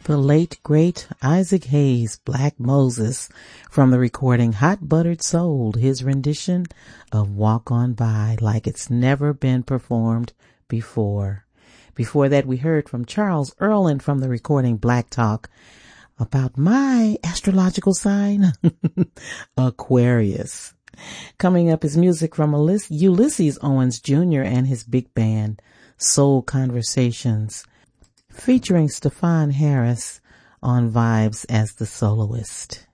The late, great Isaac Hayes, Black Moses, from the recording Hot Buttered Soul, his rendition of Walk On By like it's never been performed before. Before that, we heard from Charles Earland from the recording Black Talk about my astrological sign, Aquarius. Coming up is music from Ulysses Owens Jr. and his big band, Soul Conversations, featuring Stefan Harris on vibes as the soloist.